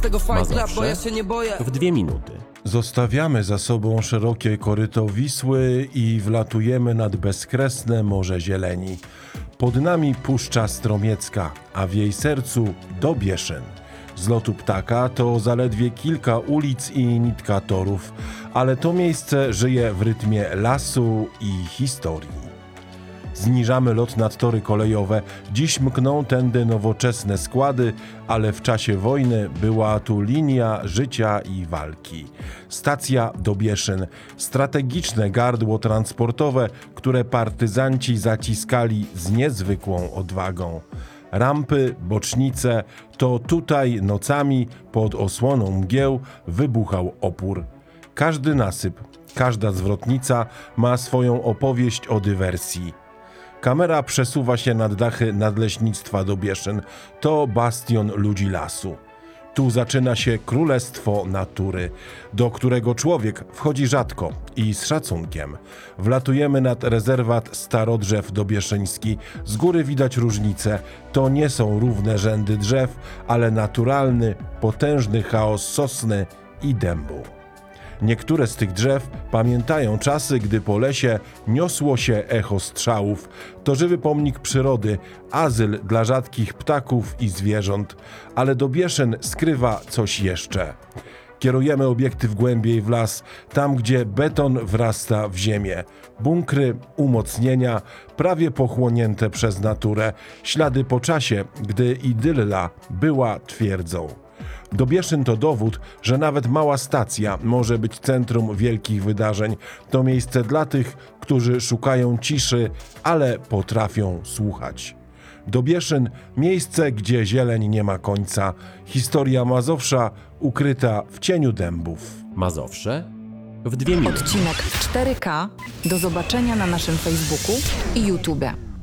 tego fight club, bo Mazowsze ja się nie boję. w 2 minuty. Zostawiamy za sobą szerokie koryto Wisły i wlatujemy nad bezkresne Morze Zieleni. Pod nami Puszcza Stromiecka, a w jej sercu Dobieszyn. Z lotu ptaka to zaledwie kilka ulic i nitka torów, ale to miejsce żyje w rytmie lasu i historii. Zniżamy lot nad tory kolejowe. Dziś mkną tędy nowoczesne składy, ale w czasie wojny była tu linia życia i walki. Stacja Dobieszyn, strategiczne gardło transportowe, które partyzanci zaciskali z niezwykłą odwagą. Rampy, bocznice, to tutaj nocami pod osłoną mgieł wybuchał opór. Każdy nasyp, każda zwrotnica ma swoją opowieść o dywersji. Kamera przesuwa się nad dachy nadleśnictwa Dobieszyn. To bastion ludzi lasu. Tu zaczyna się królestwo natury, do którego człowiek wchodzi rzadko i z szacunkiem. Wlatujemy nad rezerwat Starodrzew Dobieszyński. Z góry widać różnice. To nie są równe rzędy drzew, ale naturalny, potężny chaos sosny i dębu. Niektóre z tych drzew pamiętają czasy, gdy po lesie niosło się echo strzałów. To żywy pomnik przyrody, azyl dla rzadkich ptaków i zwierząt. Ale Dobieszyn skrywa coś jeszcze. Kierujemy obiektyw głębiej w las, tam gdzie beton wrasta w ziemię. Bunkry, umocnienia, prawie pochłonięte przez naturę. Ślady po czasie, gdy idylla była twierdzą. Dobieszyn to dowód, że nawet mała stacja może być centrum wielkich wydarzeń. To miejsce dla tych, którzy szukają ciszy, ale potrafią słuchać. Dobieszyn, miejsce, gdzie zieleń nie ma końca. Historia Mazowsza ukryta w cieniu dębów. Mazowsze w 2 minuty. Odcinek w 4K do zobaczenia na naszym Facebooku i YouTube.